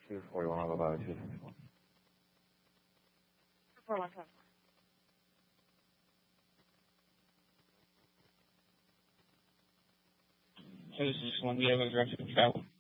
241, I'll go by 224. 241. So this is when we have a direction of travel.